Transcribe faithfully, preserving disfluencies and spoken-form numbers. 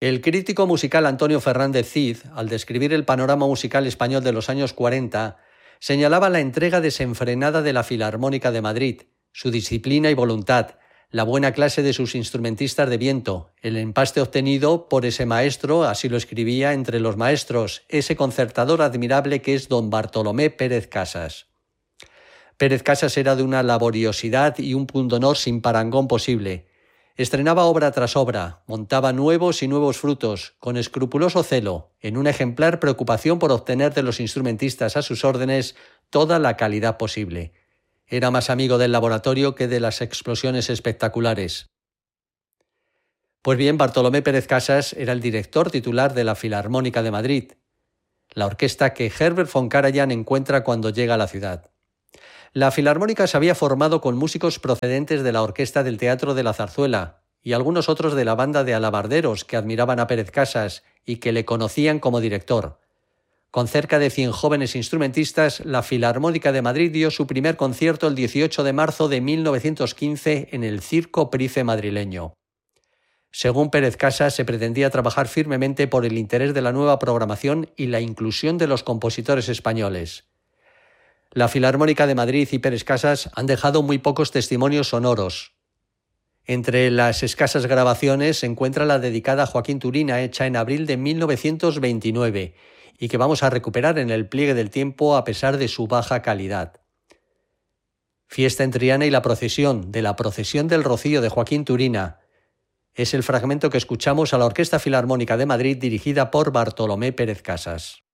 El crítico musical Antonio Fernández Cid, al describir el panorama musical español de los años cuarenta, señalaba la entrega desenfrenada de la Filarmónica de Madrid, su disciplina y voluntad, la buena clase de sus instrumentistas de viento, el empaste obtenido por ese maestro, así lo escribía, entre los maestros, ese concertador admirable que es don Bartolomé Pérez Casas. Pérez Casas era de una laboriosidad y un pundonor sin parangón posible. Estrenaba obra tras obra, montaba nuevos y nuevos frutos, con escrupuloso celo, en una ejemplar preocupación por obtener de los instrumentistas a sus órdenes toda la calidad posible. Era más amigo del laboratorio que de las explosiones espectaculares. Pues bien, Bartolomé Pérez Casas era el director titular de la Filarmónica de Madrid, la orquesta que Herbert von Karajan encuentra cuando llega a la ciudad. La Filarmónica se había formado con músicos procedentes de la Orquesta del Teatro de la Zarzuela y algunos otros de la banda de alabarderos que admiraban a Pérez Casas y que le conocían como director. Con cerca de cien jóvenes instrumentistas, la Filarmónica de Madrid dio su primer concierto el dieciocho de marzo de mil novecientos quince en el Circo Price madrileño. Según Pérez Casas, se pretendía trabajar firmemente por el interés de la nueva programación y la inclusión de los compositores españoles. La Filarmónica de Madrid y Pérez Casas han dejado muy pocos testimonios sonoros. Entre las escasas grabaciones se encuentra la dedicada a Joaquín Turina, hecha en abril de mil novecientos veintinueve, y que vamos a recuperar en el pliegue del tiempo a pesar de su baja calidad. Fiesta en Triana y la procesión, de la Procesión del Rocío de Joaquín Turina, es el fragmento que escuchamos a la Orquesta Filarmónica de Madrid dirigida por Bartolomé Pérez Casas.